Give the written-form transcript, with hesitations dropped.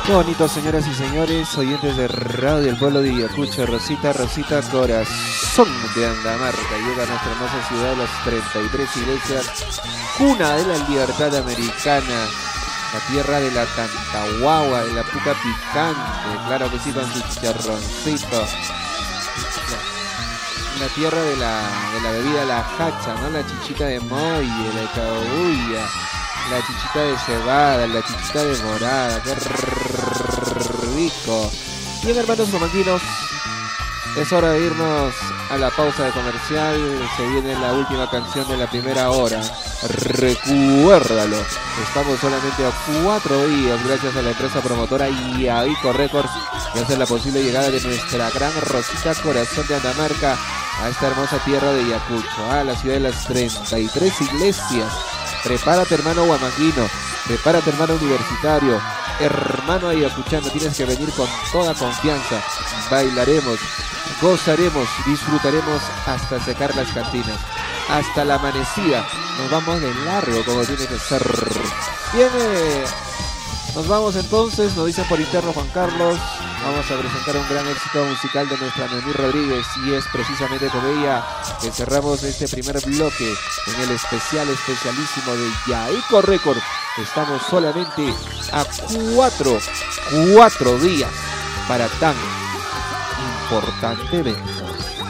Qué bonito, señoras y señores, oyentes de Radio del Pueblo de Ayacucho. Rosita, Rosita, corazón de Andamarca. Llega a nuestra hermosa ciudad de las 33 iglesias, cuna de la libertad americana, la tierra de la tantahuagua, de la puca picante, claro que sí, con su chicharroncito. La tierra de la bebida la hacha, ¿no? La chichita de molle, la cabulla, la chichita de cebada, la chichita de morada, qué rico. Bien, hermanos romantinos, es hora de irnos a la pausa de comercial. Se viene la última canción de la primera hora. Recuérdalo, estamos solamente a 4 días gracias a la empresa promotora Yaico Records, que hace la posible llegada de nuestra gran Rosita, corazón de Andamarca, a esta hermosa tierra de Ayacucho, a la ciudad de las 33 iglesias. Prepárate, hermano huamanguino, prepárate, hermano universitario, hermano ayacuchano, tienes que venir con toda confianza. Bailaremos, gozaremos, disfrutaremos hasta secar las cantinas, hasta la amanecida. Nos vamos de largo como tiene que ser. Bien, nos vamos entonces, nos dicen por interno Juan Carlos. Vamos a presentar un gran éxito musical de nuestra Noemí Rodríguez, y es precisamente con ella que cerramos este primer bloque en el especialísimo de Yaico Records. Estamos solamente a 4 días para tan importante evento.